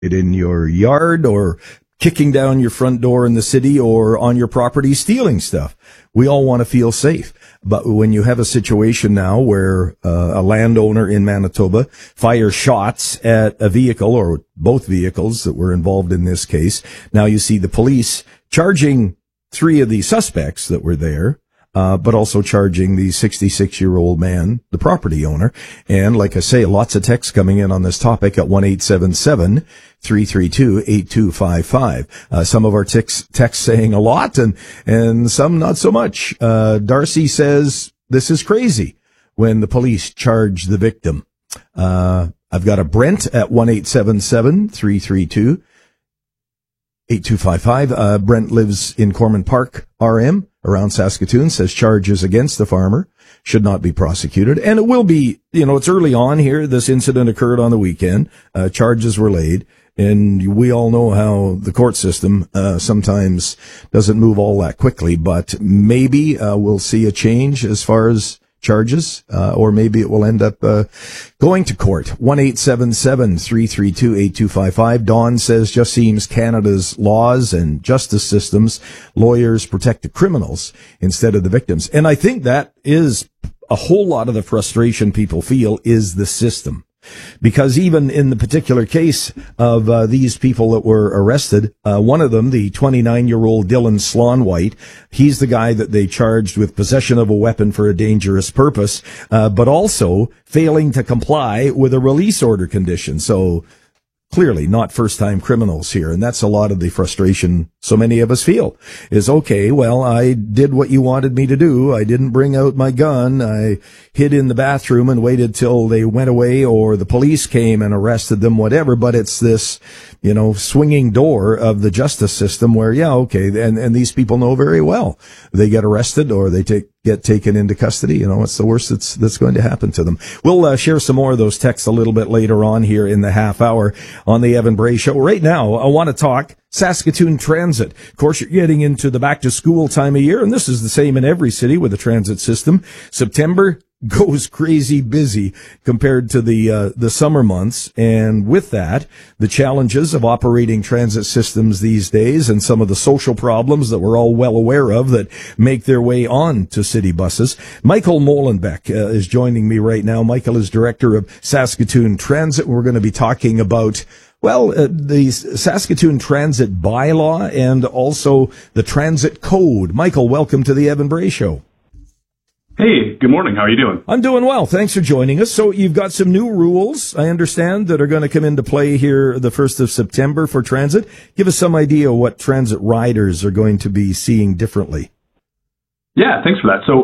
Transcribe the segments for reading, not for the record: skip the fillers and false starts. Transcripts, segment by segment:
it in your yard or kicking down your front door in the city or on your property stealing stuff. We all want to feel safe. But when you have a situation now where a landowner in Manitoba fires shots at a vehicle or both vehicles that were involved in this case, now you see the police charging 3 of the suspects that were there, but also charging the 66-year-old man, the property owner. And like I say, lots of texts coming in on this topic at 1-877-332-8255. Some of our texts saying a lot and some not so much. Darcy says, this is crazy when the police charge the victim. I've got a Brent at 1-877-332-8255. Brent lives in Corman Park, RM, around Saskatoon, says charges against the farmer should not be prosecuted. And it will be, it's early on here. This incident occurred on the weekend. Charges were laid. And we all know how the court system sometimes doesn't move all that quickly. But maybe we'll see a change as far as charges, or maybe it will end up going to court. 1-877-332-8255. Dawn says, just seems Canada's laws and justice systems, lawyers protect the criminals instead of the victims. And I think that is a whole lot of the frustration people feel is the system. Because even in the particular case of these people that were arrested, one of them, the 29-year-old Dylan Slonwhite, he's the guy that they charged with possession of a weapon for a dangerous purpose, but also failing to comply with a release order condition. So clearly not first-time criminals here, and that's a lot of the frustration so many of us feel, is, okay, well, I did what you wanted me to do. I didn't bring out my gun. I hid in the bathroom and waited till they went away or the police came and arrested them, whatever, but it's this, swinging door of the justice system where, and these people know very well. They get arrested or they get taken into custody. It's the worst that's going to happen to them. We'll share some more of those texts a little bit later on here in the half hour on the Evan Bray Show. Right now, I want to talk Saskatoon Transit. Of course, you're getting into the back to school time of year, and this is the same in every city with the transit system. September goes crazy busy compared to the summer months. And with that, the challenges of operating transit systems these days and some of the social problems that we're all well aware of that make their way on to city buses. Michael Molenbeek is joining me right now. Michael is director of Saskatoon Transit. We're going to be talking about the Saskatoon Transit bylaw and also the Transit Code. Michael, welcome to the Evan Bray Show. Hey, good morning. How are you doing? I'm doing well. Thanks for joining us. So you've got some new rules, I understand, that are going to come into play here the 1st of September for transit. Give us some idea what transit riders are going to be seeing differently. Yeah, thanks for that. So,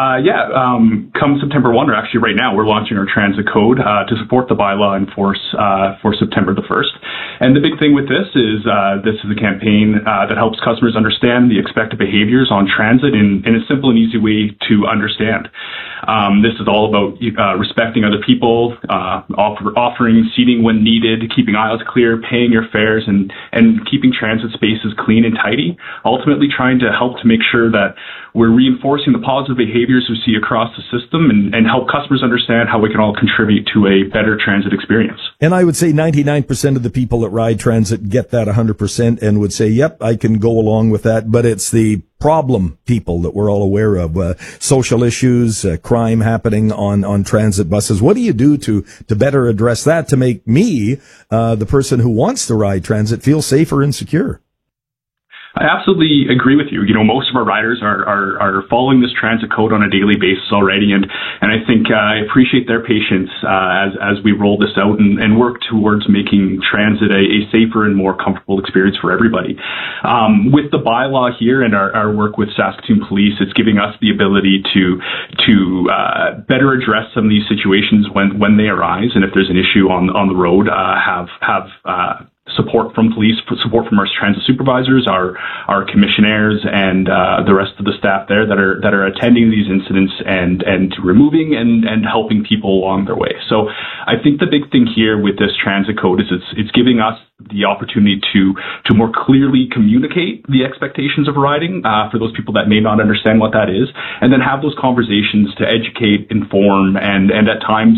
come September 1, or actually right now, we're launching our transit code to support the bylaw in force for September the 1st. And the big thing with this is a campaign that helps customers understand the expected behaviors on transit in a simple and easy way to understand. This is all about respecting other people, offering seating when needed, keeping aisles clear, paying your fares, and keeping transit spaces clean and tidy. Ultimately, trying to help to make sure that we're reinforcing the positive behaviors we see across the system and help customers understand how we can all contribute to a better transit experience. And I would say 99% of the people that ride transit get that 100% and would say, yep, I can go along with that. But it's the problem people that we're all aware of, social issues, crime happening on transit buses. What do you do to better address that, to make me, the person who wants to ride transit, feel safer and secure? I absolutely agree with you. Most of our riders are following this transit code on a daily basis already, and I think I appreciate their patience as we roll this out and work towards making transit a safer and more comfortable experience for everybody. With the bylaw here and our work with Saskatoon Police, it's giving us the ability to better address some of these situations when they arise, and if there's an issue on the road, have support from police, support from our transit supervisors, our commissionaires, and the rest of the staff there that are attending these incidents and removing and helping people along their way. So I think the big thing here with this transit code is it's giving us the opportunity to more clearly communicate the expectations of riding for those people that may not understand what that is, and then have those conversations to educate, inform, and at times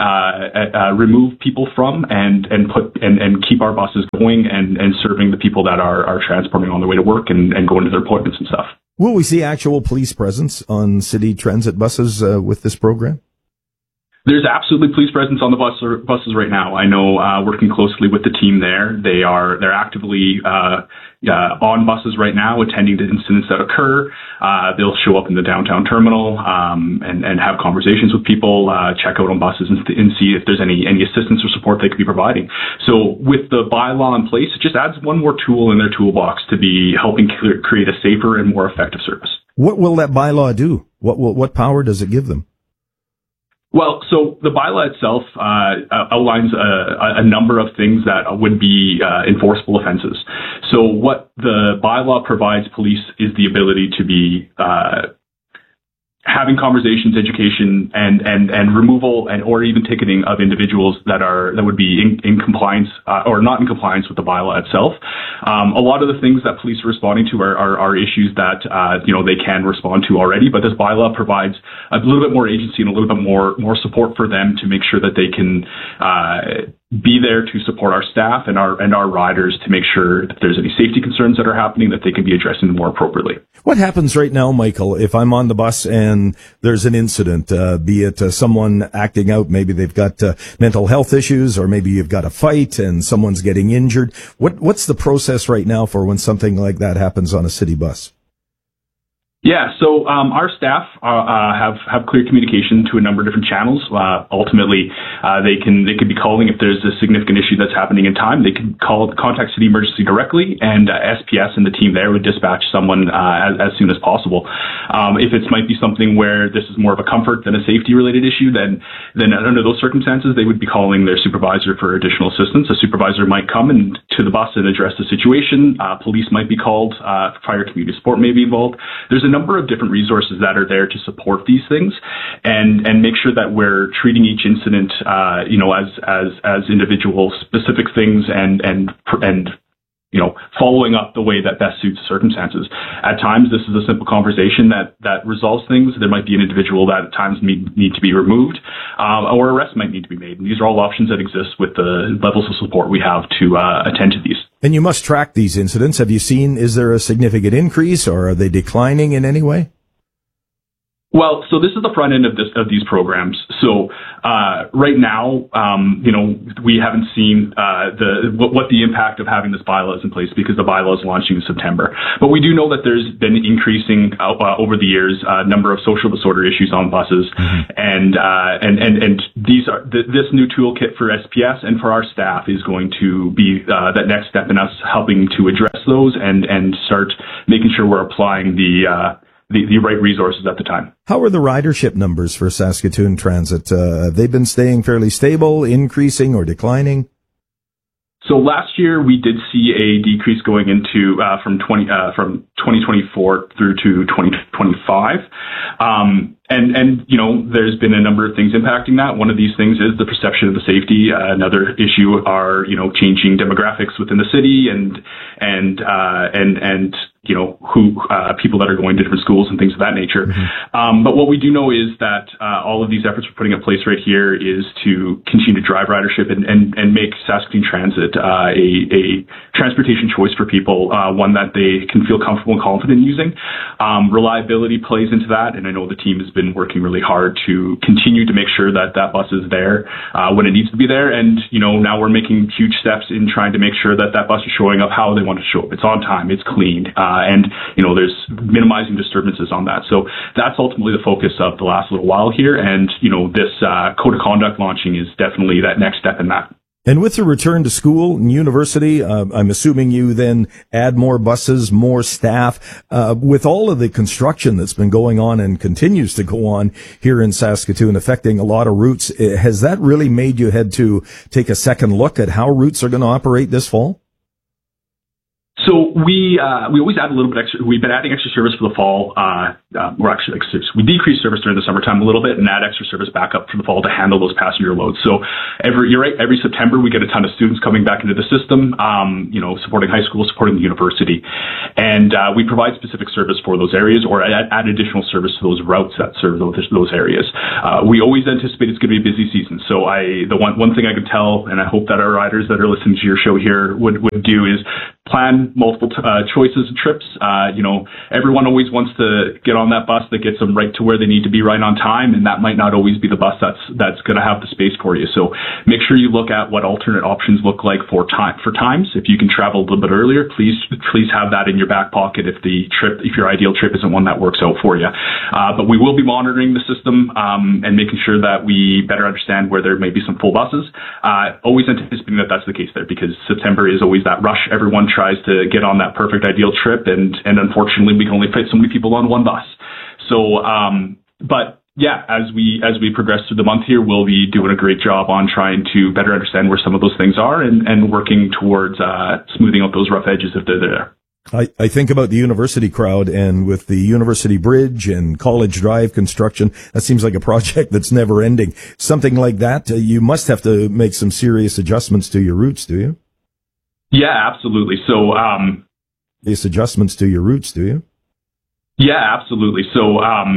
remove people from and keep our buses going and serving the people that are transporting on their way to work and going to their appointments and stuff. Will we see actual police presence on city transit buses with this program? There's absolutely police presence on the buses right now. I know, working closely with the team there, they're actively on buses right now, attending to incidents that occur. They'll show up in the downtown terminal and have conversations with people, check out on buses and see if there's any assistance or support they could be providing. So with the bylaw in place, it just adds one more tool in their toolbox to be helping create a safer and more effective service. What will that bylaw do? What power does it give them? Well, so the bylaw itself outlines a number of things that would be enforceable offenses. So what the bylaw provides police is the ability to be having conversations, education, and removal or even ticketing of individuals that would be in compliance or not in compliance with the bylaw itself. A lot of the things that police are responding to are issues that they can respond to already, but this bylaw provides a little bit more agency and a little bit more support for them to make sure that they can be there to support our staff and our riders to make sure that there's any safety concerns that are happening that they can be addressing them more appropriately. What happens right now, Michael, if I'm on the bus and there's an incident, be it someone acting out, maybe they've got mental health issues, or maybe you've got a fight and someone's getting injured. What's the process right now for when something like that happens on a city bus? Yeah, so our staff have clear communication to a number of different channels. Ultimately, they could be calling if there's a significant issue that's happening in time. They could contact City Emergency directly, and SPS and the team there would dispatch someone as soon as possible. If it might be something where this is more of a comfort than a safety-related issue, then under those circumstances, they would be calling their supervisor for additional assistance. A supervisor might come to the bus and address the situation. Police might be called. Fire community support may be involved. There's a number of different resources that are there to support these things and make sure that we're treating each incident, as individual specific things and following up the way that best suits the circumstances. At times, this is a simple conversation that resolves things. There might be an individual that at times need to be removed, or arrest might need to be made. And these are all options that exist with the levels of support we have to attend to these. And you must track these incidents. Have you seen, is there a significant increase, or are they declining in any way? Well, so this is the front end of these programs. So right now, we haven't seen what the impact of having this bylaw is in place, because the bylaw is launching in September. But we do know that there's been increasing over the years number of social disorder issues on buses, and these are this new toolkit for SPS and for our staff is going to be that next step in us helping to address those and start making sure we're applying the right resources at the time. How are the ridership numbers for Saskatoon Transit? Have they been staying fairly stable, increasing, or declining? So last year we did see a decrease going into from 2024 through to 2025. And there's been a number of things impacting that. One of these things is the perception of the safety. Another issue are, changing demographics within the city and people that are going to different schools and things of that nature. But what we do know is that all of these efforts we're putting in place right here is to continue to drive ridership and make Saskatoon Transit a transportation choice for people, one that they can feel comfortable and confident in using. Reliability plays into that, and I know the team has been working really hard to continue to make sure that bus is there when it needs to be there. And now we're making huge steps in trying to make sure that bus is showing up how they want to show up. It's on time, it's clean, and there's minimizing disturbances on that. So that's ultimately the focus of the last little while here. And this code of conduct launching is definitely that next step in that. And with the return to school and university, I'm assuming you then add more buses, more staff. With all of the construction that's been going on and continues to go on here in Saskatoon, affecting a lot of routes, has that really made you had to take a second look at how routes are going to operate this fall? So we always add a little bit extra. We've been adding extra service for the fall. We decrease service during the summertime a little bit and add extra service back up for the fall to handle those passenger loads. So you're right. Every September we get a ton of students coming back into the system. Supporting high school, supporting the university, and we provide specific service for those areas or add additional service to those routes that serve those areas. We always anticipate it's going to be a busy season. So the one thing I could tell, and I hope that our riders that are listening to your show here would do is plan multiple choices of trips. Everyone always wants to get on that bus that gets them right to where they need to be right on time, and that might not always be the bus that's going to have the space for you. So make sure you look at what alternate options look like for times. If you can travel a little bit earlier, please have that in your back pocket if your ideal trip isn't one that works out for you. But we will be monitoring the system and making sure that we better understand where there may be some full buses. Always anticipating that that's the case there, because September is always that rush. Everyone tries to get on that perfect ideal trip, and unfortunately we can only fit so many people on one bus. So, but yeah, as we progress through the month here, we'll be doing a great job on trying to better understand where some of those things are and working towards smoothing out those rough edges if they're there. I think about the university crowd, and with the University Bridge and College Drive construction, that seems like a project that's never ending. Something like that, you must have to make some serious adjustments to your routes, do you? Yeah, absolutely. So, these adjustments to your routes, do you? Yeah, absolutely. So,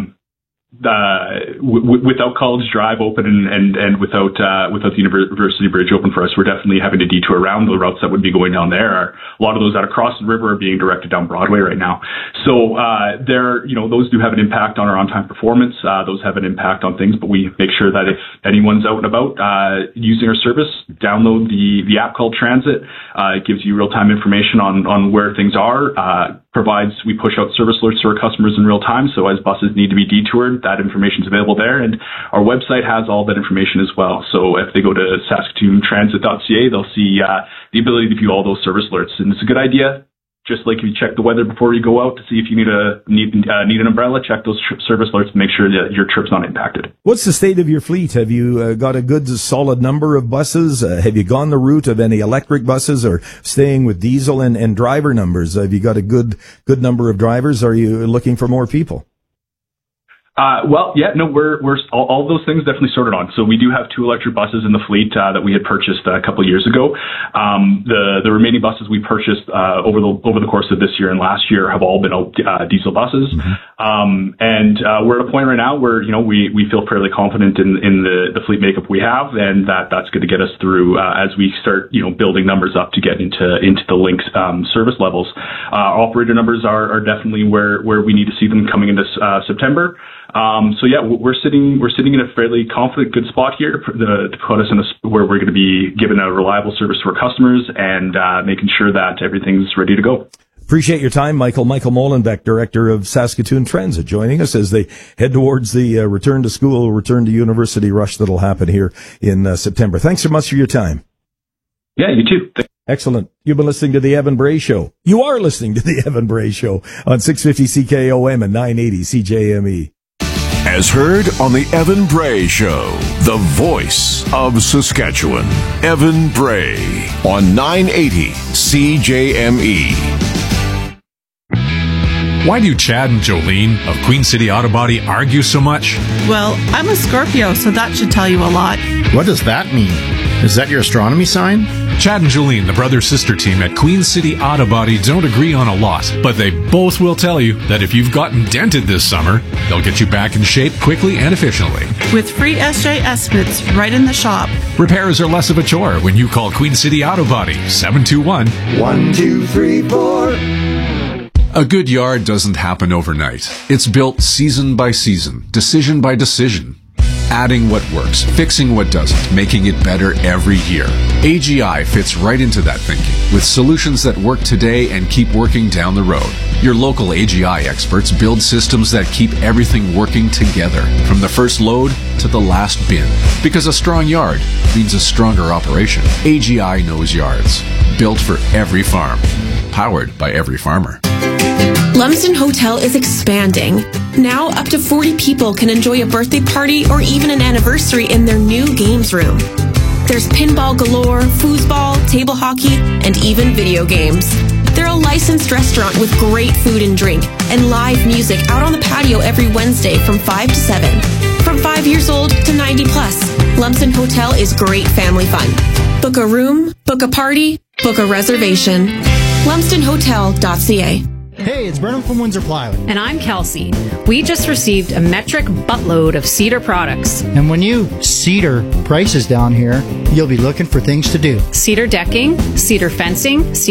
without College Drive open and without the University Bridge open for us, we're definitely having to detour around the routes that would be going down there. A lot of those that are crossing the river are being directed down Broadway right now. So those do have an impact on our on-time performance. Those have an impact on things, but we make sure that if anyone's out and about using our service, download the app called Transit. It gives you real-time information on where things are. We push out service alerts to our customers in real time. So as buses need to be detoured, that information is available there. And our website has all that information as well. So if they go to SaskatoonTransit.ca, they'll see the ability to view all those service alerts. And it's a good idea. Just like if you check the weather before you go out to see if you need an umbrella, check those service alerts to make sure that your trip's not impacted. What's the state of your fleet? Have you got a good solid number of buses? Have you gone the route of any electric buses, or staying with diesel and driver numbers? Have you got a good number of drivers? Are you looking for more people? We're all those things definitely sorted on. So we do have 2 electric buses in the fleet that we had purchased a couple of years ago. The remaining buses we purchased over the course of this year and last year have all been diesel buses. Mm-hmm. We're at a point right now where we feel fairly confident in the fleet makeup we have, and that's going to get us through as we start building numbers up to get into the Lynx service levels. Our operator numbers are definitely where we need to see them coming into September. We're sitting in a fairly confident, good spot here to put us where we're going to be giving a reliable service to our customers and making sure that everything's ready to go. Appreciate your time, Michael. Michael Molenbeek, Director of Saskatoon Transit, joining us as they head towards the return to school, return to university rush that'll happen here in September. Thanks so much for your time. Yeah, you too. Excellent. You've been listening to The Evan Bray Show. You are listening to The Evan Bray Show on 650 CKOM and 980 CJME. As heard on The Evan Bray Show, the voice of Saskatchewan. Evan Bray on 980 CJME. Why do Chad and Jolene of Queen City Auto Body argue so much? Well, I'm a Scorpio, so that should tell you a lot. What does that mean? Is that your astronomy sign? Chad and Jolene, the brother-sister team at Queen City Auto Body, don't agree on a lot, but they both will tell you that if you've gotten dented this summer, they'll get you back in shape quickly and efficiently. With free SJ estimates right in the shop. Repairs are less of a chore when you call Queen City Auto Body, 721-1234. A good yard doesn't happen overnight. It's built season by season, decision by decision. Adding what works, fixing what doesn't, making it better every year. AGI fits right into that thinking, with solutions that work today and keep working down the road. Your local AGI experts build systems that keep everything working together, from the first load to the last bin. Because a strong yard means a stronger operation. AGI knows yards. Built for every farm. Powered by every farmer. Lumsden Hotel is expanding. Now, up to 40 people can enjoy a birthday party or even an anniversary in their new games room. There's pinball galore, foosball, table hockey, and even video games. There'll a licensed restaurant with great food and drink and live music out on the patio every Wednesday from 5 to 7. From 5 years old to 90 plus, Lumsden Hotel is great family fun. Book a room, book a party, book a reservation. LumsdenHotel.ca. Hey, it's Brennan from Windsor Plywood. And I'm Kelsey. We just received a metric buttload of cedar products. And when you cedar prices down here, you'll be looking for things to do. Cedar decking, cedar fencing,